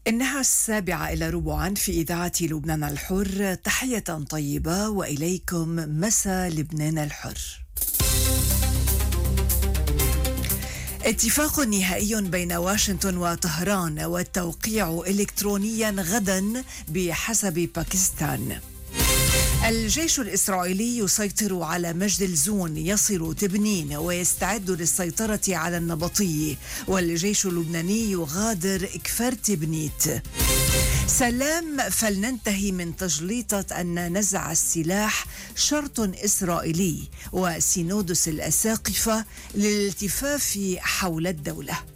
إنها 7:15 في إذاعة لبنان الحر. تحية طيبة وإليكم مساء لبنان الحر. اتفاق نهائي بين واشنطن وطهران والتوقيع إلكترونيا غدا بحسب باكستان. الجيش الإسرائيلي يسيطر على مجد الزون، يصل تبنين ويستعد للسيطرة على النبطي، والجيش اللبناني يغادر إكفار تبنيت. سلام، فلننتهي من تجليطة أن نزع السلاح شرط إسرائيلي، وسينودس الأساقفة للالتفاف حول الدولة.